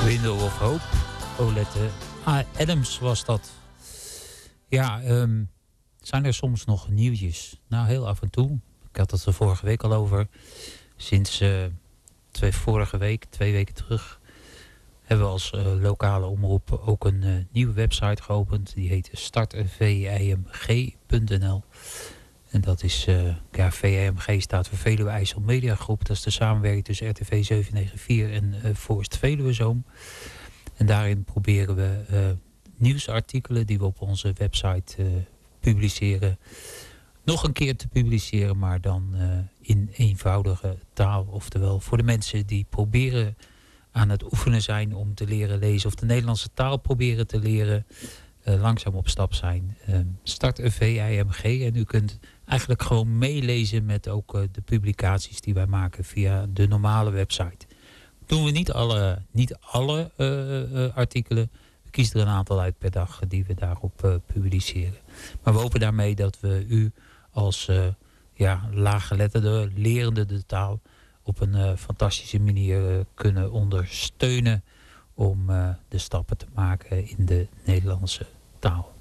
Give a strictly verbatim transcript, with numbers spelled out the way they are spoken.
Window of Hope. Olette Adams was dat. Ja, um, zijn er soms nog nieuwtjes? Nou, heel af en toe. Ik had het er vorige week al over. Sinds uh, twee, vorige week, twee weken terug... hebben we als uh, lokale omroep ook een uh, nieuwe website geopend. Die heet start v i m g punt n l. En dat is, uh, ja, V I M G staat voor Veluwe IJssel Media Groep. Dat is de samenwerking tussen R T V zeven negen vier en uh, Forst Veluwezoom. En daarin proberen we uh, nieuwsartikelen die we op onze website uh, publiceren... nog een keer te publiceren, maar dan uh, in eenvoudige taal. Oftewel voor de mensen die proberen aan het oefenen zijn om te leren lezen... of de Nederlandse taal proberen te leren... Uh, langzaam op stap zijn. Uh, start een V I M G en u kunt eigenlijk gewoon meelezen met ook uh, de publicaties die wij maken via de normale website. Doen we niet alle, niet alle uh, uh, artikelen. We kiezen er een aantal uit per dag die we daarop uh, publiceren. Maar we hopen daarmee dat we u als uh, ja, laaggeletterde, lerende de taal op een uh, fantastische manier uh, kunnen ondersteunen om uh, de stappen te maken in de Nederlandse taal.